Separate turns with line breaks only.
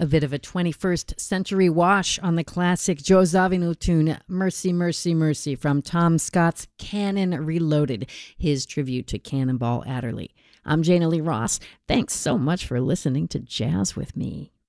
A bit of a 21st century wash on the classic Joe Zawinul tune Mercy, Mercy, Mercy from Tom Scott's Cannon Reloaded, his tribute to Cannonball Adderley. I'm Jana Lee Ross. Thanks so much for listening to Jazz with Me.